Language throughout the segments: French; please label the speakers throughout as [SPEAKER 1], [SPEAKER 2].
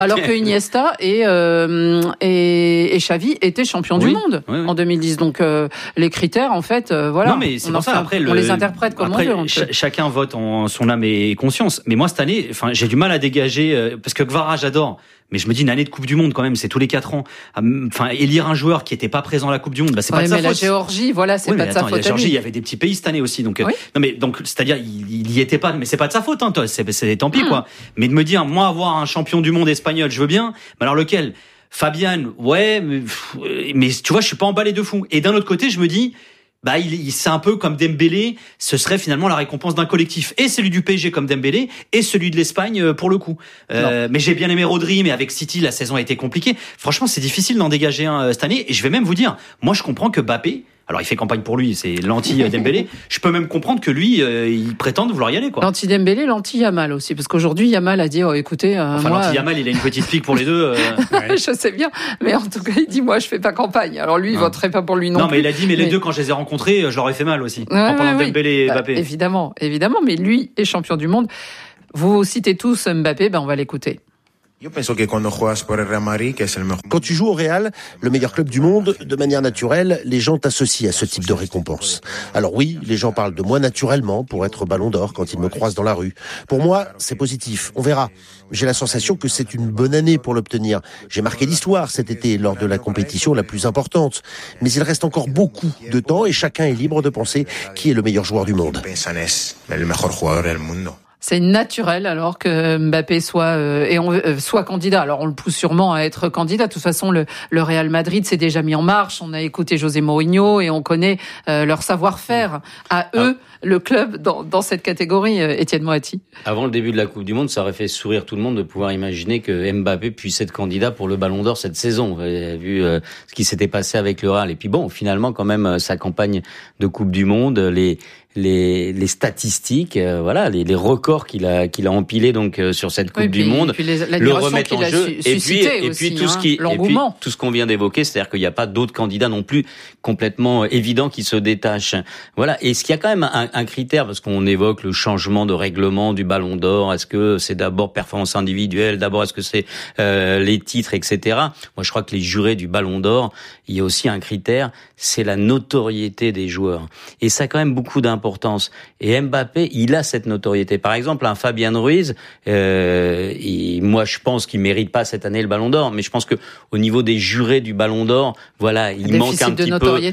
[SPEAKER 1] Alors que Iniesta et Xavi étaient champions du monde en 2010. Donc les critères, en fait, voilà.
[SPEAKER 2] Non, mais c'est pour ça. Après,
[SPEAKER 1] on les interprète comme on veut.
[SPEAKER 2] Chacun vote en son âme et conscience. Mais moi, cette année, j'ai du mal à dégager parce que Kvara, j'adore. Mais je me dis, une année de Coupe du Monde, quand même, c'est tous les 4 ans. Élire un joueur qui était pas présent à la Coupe du Monde, c'est pas de sa faute.
[SPEAKER 1] Mais la Géorgie, voilà, c'est pas de sa faute.
[SPEAKER 2] La Géorgie, il y avait des petits pays cette année aussi. Donc, c'est-à-dire, il y était pas, mais c'est pas de sa faute, c'est tant pis, quoi. Mais de me dire, moi, avoir un champion du monde espagnol, je veux bien. Mais alors lequel? Fabian, mais tu vois, je suis pas emballé de fou. Et d'un autre côté, je me dis, c'est un peu comme Dembélé, ce serait finalement la récompense d'un collectif. Et celui du PSG comme Dembélé, et celui de l'Espagne pour le coup. Mais j'ai bien aimé Rodri, mais avec City, la saison a été compliquée. Franchement, c'est difficile d'en dégager un cette année. Et je vais même vous dire, moi je comprends que Mbappé, alors il fait campagne pour lui, c'est l'anti-Dembélé. Je peux même comprendre que lui, il prétende vouloir y aller, quoi.
[SPEAKER 1] L'anti-Dembélé, l'anti-Yamal aussi, parce qu'aujourd'hui Yamal a dit, écoutez,
[SPEAKER 2] l'anti-Yamal, il a une petite pique pour les deux.
[SPEAKER 1] Je sais bien, mais en tout cas, il dit, moi, je fais pas campagne. Alors lui, il voterait pas pour lui non plus.
[SPEAKER 2] Non, mais il a dit, mais les deux, quand je les ai rencontrés, je leur ai fait mal aussi. En parlant de Dembélé et Mbappé.
[SPEAKER 1] Évidemment, mais lui est champion du monde. Vous citez tous Mbappé, on va l'écouter.
[SPEAKER 3] Quand tu joues au Real, le meilleur club du monde, de manière naturelle, les gens t'associent à ce type de récompense. Alors oui, les gens parlent de moi naturellement pour être Ballon d'Or quand ils me croisent dans la rue. Pour moi, c'est positif. On verra. J'ai la sensation que c'est une bonne année pour l'obtenir. J'ai marqué l'histoire cet été lors de la compétition la plus importante. Mais il reste encore beaucoup de temps et chacun est libre de penser qui est le meilleur joueur du monde.
[SPEAKER 1] C'est naturel alors que Mbappé soit candidat. Alors on le pousse sûrement à être candidat. De toute façon, le Real Madrid s'est déjà mis en marche. On a écouté José Mourinho et on connaît leur savoir-faire à eux, le club dans cette catégorie. Étienne Moati.
[SPEAKER 4] Avant le début de la Coupe du Monde, ça aurait fait sourire tout le monde de pouvoir imaginer que Mbappé puisse être candidat pour le Ballon d'Or cette saison. Vous avez vu ce qui s'était passé avec le Real. Et puis bon, finalement, quand même, sa campagne de Coupe du Monde, les statistiques, les records qu'il a empilés donc sur cette Coupe du Monde, le remettent en jeu. Et puis tout ce qu'on vient d'évoquer, c'est-à-dire qu'il n'y a pas d'autres candidats non plus complètement évidents qui se détachent. Voilà. Et ce qu'il y a quand même un critère, parce qu'on évoque le changement de règlement du Ballon d'Or. Est-ce que c'est d'abord performance individuelle, d'abord est-ce que c'est les titres, etc. Moi, je crois que les jurés du Ballon d'Or, il y a aussi un critère, c'est la notoriété des joueurs. Et ça a quand même beaucoup d'importance. Et Mbappé, il a cette notoriété. Par exemple, un Fabian Ruiz, moi je pense qu'il mérite pas cette année le Ballon d'Or, mais je pense que au niveau des jurés du Ballon d'Or, il manque un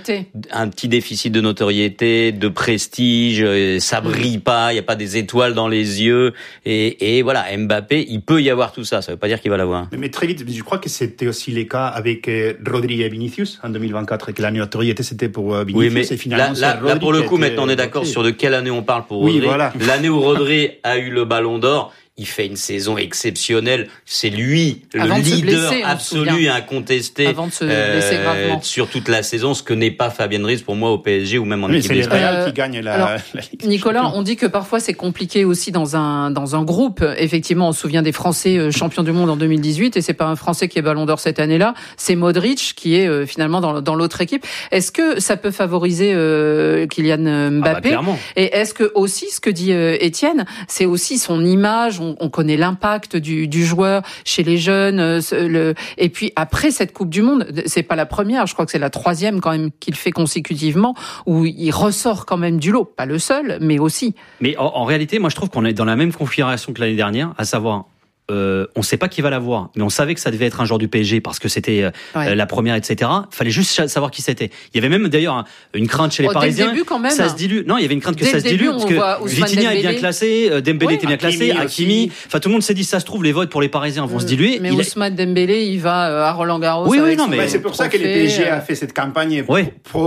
[SPEAKER 4] petit déficit de notoriété, de prestige. Ça brille pas, il y a pas des étoiles dans les yeux. Et voilà, Mbappé, il peut y avoir tout ça. Ça veut pas dire qu'il va l'avoir.
[SPEAKER 5] Mais très vite, je crois que c'était aussi le cas avec Rodri et Vinicius en 2024, et que la notoriété c'était pour Vinicius.
[SPEAKER 4] Oui, mais
[SPEAKER 5] et finalement,
[SPEAKER 4] là pour le coup, maintenant on est d'accord sur de quelle année on parle pour Rodri. Voilà. L'année où Rodri a eu le Ballon d'Or, il fait une saison exceptionnelle. C'est lui le leader absolu et incontesté
[SPEAKER 1] avant de se blesser gravement
[SPEAKER 4] sur toute la saison, ce que n'est pas Fabian Ruiz pour moi au PSG ou même en équipe
[SPEAKER 5] d'Espagne.
[SPEAKER 4] C'est
[SPEAKER 5] le Real qui gagne la Ligue.
[SPEAKER 1] Nicolas, on dit que parfois c'est compliqué aussi dans un groupe. Effectivement, on se souvient des Français champions du monde en 2018 et c'est pas un Français qui est Ballon d'Or cette année-là, c'est Modric qui est finalement dans l'autre équipe. Est-ce que ça peut favoriser Kylian Mbappé? Et est-ce que aussi ce que dit Étienne, c'est aussi son image? On connaît l'impact du joueur chez les jeunes. Et puis après cette Coupe du Monde, c'est pas la première, je crois que c'est la 3e quand même qu'il fait consécutivement, où il ressort quand même du lot. Pas le seul, mais aussi.
[SPEAKER 2] Mais en réalité, moi je trouve qu'on est dans la même configuration que l'année dernière, à savoir... on ne sait pas qui va l'avoir, mais on savait que ça devait être un joueur du PSG parce que c'était la première, etc. Fallait juste savoir qui c'était. Il y avait même d'ailleurs une crainte chez les Parisiens.
[SPEAKER 1] Dès le début, quand même.
[SPEAKER 2] Ça se dilue. Non, il y avait une crainte que ça se dilue parce que Vitinha est bien classé, Dembélé était bien classé, Hakimi. Enfin, tout le monde s'est dit ça se trouve les votes pour les Parisiens vont se diluer.
[SPEAKER 1] Mais Ousmane Dembélé, il va à Roland-Garros.
[SPEAKER 2] Oui, non, mais
[SPEAKER 5] c'est pour ça que le PSG a fait cette campagne pour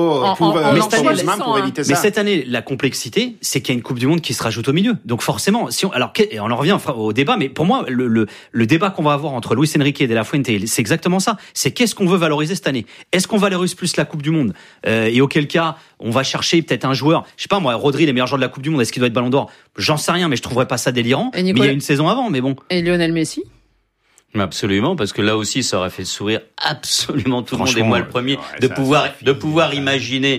[SPEAKER 5] éviter ça.
[SPEAKER 2] Mais cette année, la complexité, c'est qu'il y a une Coupe du Monde qui se rajoute au milieu. Donc forcément, on en revient au débat, mais pour moi, le débat qu'on va avoir entre Luis Enrique et De La Fuente, c'est exactement ça. C'est qu'est-ce qu'on veut valoriser cette année? Est-ce qu'on valorise plus la Coupe du Monde? Et auquel cas, on va chercher peut-être un joueur, je sais pas moi, Rodri, les meilleurs joueurs de la Coupe du Monde, est-ce qu'il doit être Ballon d'Or? J'en sais rien, mais je trouverais pas ça délirant. Mais il y a une saison avant, mais bon.
[SPEAKER 1] Et Lionel Messi?
[SPEAKER 4] Absolument, parce que là aussi, ça aurait fait sourire absolument tout le monde, et moi le premier, de pouvoir imaginer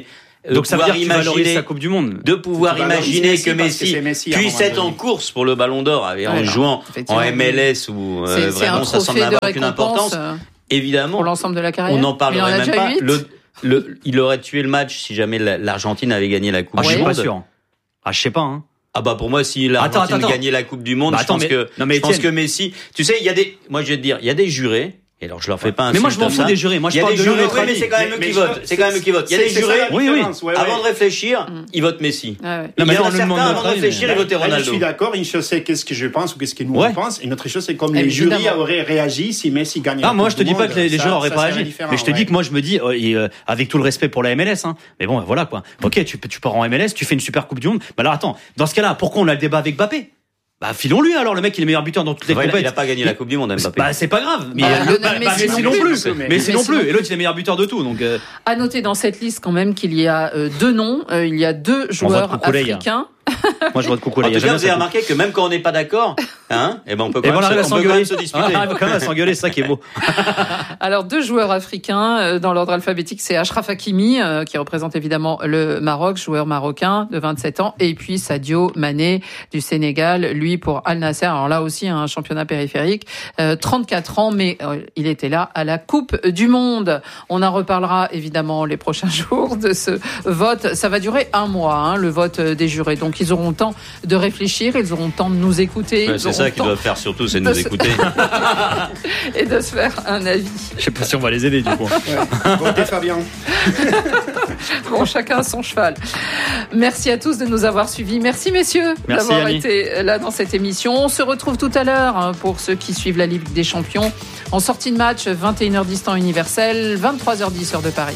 [SPEAKER 2] Donc ça veut dire qu'il valorise sa Coupe du Monde.
[SPEAKER 4] De pouvoir imaginer que Messi puisse être en course pour le Ballon d'Or en jouant en MLS où vraiment ça semble n'avoir aucune importance. Évidemment,
[SPEAKER 1] pour l'ensemble de la carrière.
[SPEAKER 4] On n'en parlerait même pas.
[SPEAKER 1] 8.
[SPEAKER 4] Il aurait tué le match si jamais l'Argentine avait gagné la Coupe du Monde.
[SPEAKER 2] Je suis pas sûr. Je sais pas. Hein.
[SPEAKER 4] Pour moi, si l'Argentine gagnait la Coupe du Monde, je pense que Messi. Tu sais, moi je vais te dire, il y a des jurés. Et alors je leur fais pas un.
[SPEAKER 2] Mais moi je m'en fous des jurés. Moi je parle de jurés.
[SPEAKER 4] Oui, mais c'est quand même eux qui votent. C'est quand même eux qui votent. Il y a des jurés.
[SPEAKER 2] Oui.
[SPEAKER 4] Avant de réfléchir, ils votent Messi.
[SPEAKER 1] Ah ouais.
[SPEAKER 4] Il y en a certains avant de réfléchir, ils votent Ronaldo.
[SPEAKER 5] Je suis d'accord. Une chose c'est qu'est-ce que je pense ou qu'est-ce que nous on pense. Et une autre chose c'est comme les jurys auraient réagi si Messi gagnait.
[SPEAKER 2] Moi je te dis pas que les jurys auraient pas réagi. Mais je te dis que moi je me dis avec tout le respect pour la MLS. Mais bon voilà quoi. Ok, tu pars en MLS, tu fais une super Coupe du Monde. Alors attends, dans ce cas-là, pourquoi on a le débat avec Mbappé? Filons-lui alors, le mec il est meilleur buteur dans toutes les compétitions.
[SPEAKER 4] Il a pas gagné la Coupe du Monde, Mbappé.
[SPEAKER 2] C'est pas grave. Mais
[SPEAKER 1] Messi
[SPEAKER 2] non plus. Messi non plus. Et l'autre il est meilleur buteur de tout. Donc.
[SPEAKER 1] À noter dans cette liste quand même qu'il y a 2 noms. Il y a 2 joueurs africains.
[SPEAKER 2] Moi je vote Coucou. En
[SPEAKER 4] tout cas, vous avez remarqué que même quand on n'est pas d'accord, on peut quand même se disputer.
[SPEAKER 2] On peut quand même s'engueuler, c'est ça qui est beau.
[SPEAKER 1] Alors 2 joueurs africains dans l'ordre alphabétique, c'est Achraf Hakimi qui représente évidemment le Maroc, joueur marocain de 27 ans, et puis Sadio Mané du Sénégal, lui pour Al Nassr. Alors là aussi un championnat périphérique, 34 ans, mais il était là à la Coupe du Monde. On en reparlera évidemment les prochains jours de ce vote. Ça va durer 1 mois, le vote des jurés. Donc ils auront le temps de réfléchir, ils auront le temps de nous écouter.
[SPEAKER 4] C'est ça qu'ils doivent faire surtout, c'est de nous écouter.
[SPEAKER 1] Et de se faire un avis.
[SPEAKER 2] Je sais pas si on va les aider du coup.
[SPEAKER 5] Votez Fabien.
[SPEAKER 1] Bon, chacun son cheval. Merci à tous de nous avoir suivis. Merci messieurs d'avoir été là dans cette émission. On se retrouve tout à l'heure pour ceux qui suivent la Ligue des Champions. En sortie de match, 21h10 temps universel, 23h10 heure de Paris.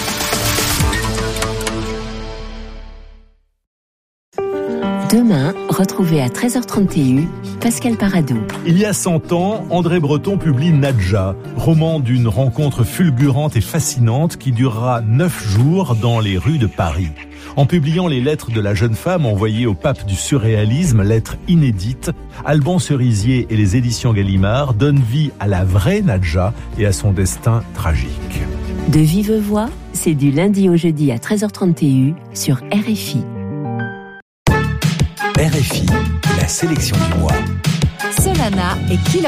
[SPEAKER 6] Demain, retrouvez à 13h30 TU Pascal Paradou.
[SPEAKER 7] Il y a 100 ans, André Breton publie Nadja, roman d'une rencontre fulgurante et fascinante qui durera 9 jours dans les rues de Paris. En publiant les lettres de la jeune femme envoyées au pape du surréalisme, lettres inédites, Alban Cerisier et les éditions Gallimard donnent vie à la vraie Nadja et à son destin tragique.
[SPEAKER 6] De vive voix, c'est du lundi au jeudi à 13h30 TU sur RFI.
[SPEAKER 8] RFI, la sélection du mois.
[SPEAKER 6] Solana et Killer